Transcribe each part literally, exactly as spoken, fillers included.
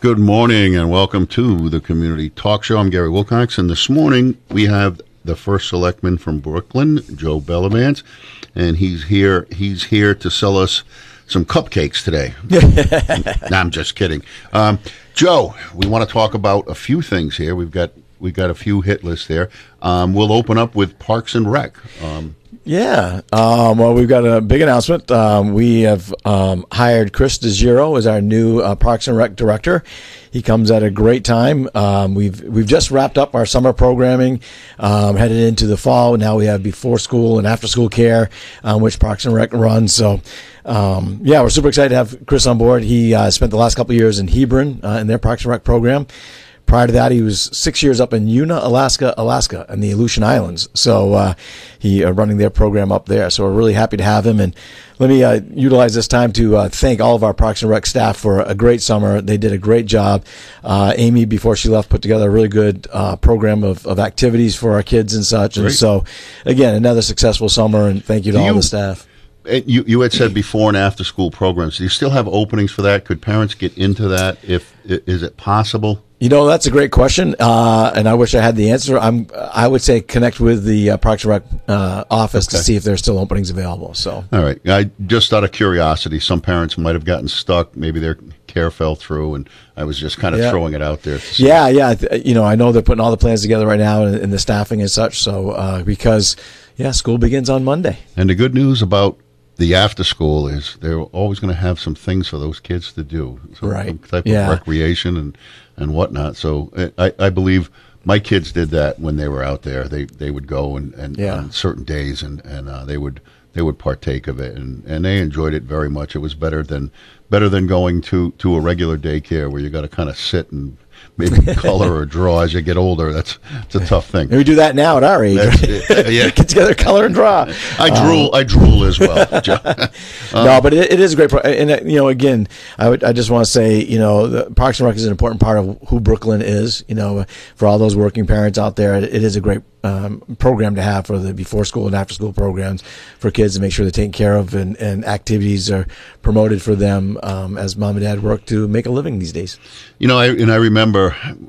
Good morning and welcome to the Community Talk Show. I'm Gary Wilcox, and this morning we have the first selectman from Brooklyn, Joe Bellavance, and he's here. He's here to sell us some cupcakes today. No, I'm just kidding. Um, Joe, we want to talk about a few things here. We've got we've got a few hit lists there. Um, we'll open up with Parks and Rec. Um, Yeah. Um, well, we've got a big announcement. Um, we have um, hired Chris DeGiro as our new uh, Parks and Rec director. He comes at a great time. Um, we've we've just wrapped up our summer programming, um, headed into the fall. Now we have before school and after school care, um, which Parks and Rec runs. So, um, yeah, we're super excited to have Chris on board. He uh, spent the last couple of years in Hebron uh, in their Parks and Rec program. Prior to that, he was six years up in Una, Alaska, Alaska, and the Aleutian Islands. So uh, he uh, running their program up there. So we're really happy to have him. And let me uh, utilize this time to uh, thank all of our Parks and Rec staff for a great summer. They did a great job. Uh, Amy, before she left, put together a really good uh, program of, of activities for our kids and such. Great. And so, again, another successful summer. And thank you to Do all you- the staff. You you had said before and after school programs. Do you still have openings for that? Could parents get into that? If is it possible? You know, that's a great question, uh, and I wish I had the answer. I'm, I would say connect with the uh, Parks and Rec uh, office Okay. to see if there's still openings available. So, All right. I just out of curiosity, some parents might have gotten stuck. Maybe their care fell through, and I was just kind of Yeah. throwing it out there. to see. yeah, yeah, I th- you know, I know they're putting all the plans together right now and, and the staffing and such. So, uh, because yeah, school begins on Monday. And the good news about the after school is they're always going to have some things for those kids to do, some, Right. some type Yeah. of recreation and, and whatnot. So I, I believe my kids did that when they were out there. They they would go and, and Yeah. on certain days and and uh, they would they would partake of it, and, and they enjoyed it very much. It was better than better than going to, to a regular daycare where you got to kind of sit and maybe color or draw as you get older. That's it's a tough thing. And we do that now at our age. That's it. Yeah. Get together, color, and draw. I drool. I drool as well. Joe. no, but it, it is a great, pro- and uh, you know, again, I would, I just want to say, you know, the Parks and Rec is an important part of who Brooklyn is. You know, for all those working parents out there, it, it is a great um, program to have for the before school and after school programs for kids to make sure they're taken care of, and, and activities are promoted for them um, as mom and dad work to make a living these days. You know, I, and I remember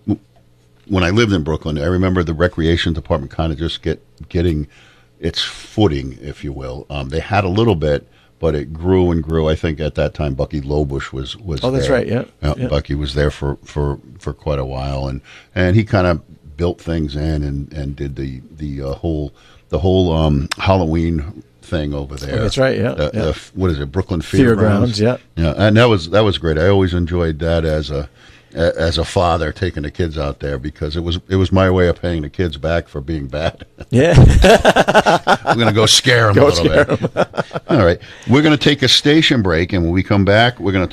when I lived in Brooklyn, I remember the recreation department kind of just get getting its footing, if you will. Um, they had a little bit, but it grew and grew. I think at that time, Bucky Lobush was was. Oh, that's there. right. Yeah. Yeah, Yeah. Bucky was there for, for, for quite a while, and, and he kind of built things in and, and did the the uh, whole the whole um, Halloween thing over there. Oh, that's right, yeah, Uh, yeah. uh, what is it, Brooklyn Fairgrounds, Fairgrounds? yeah. Yeah, and that was that was great. I always enjoyed that as a a- as a father, taking the kids out there, because it was it was my way of paying the kids back for being bad. Yeah. I'm going to go scare them Go a little scare bit. All right, we're going to take a station break, and when we come back, we're going to